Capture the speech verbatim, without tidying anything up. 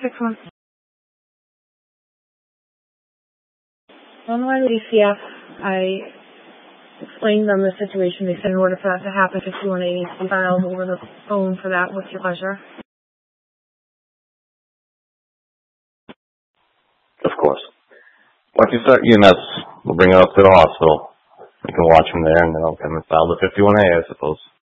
six months. On the line with E C F, I explained them the situation. They said in order for that to happen, fifty-one A needs to be filed over the phone for that. What's your pleasure? Of course. Once you start E M S, we'll bring it up to the hospital. You can watch from there, and then I'll come and file the fifty-one A, I suppose.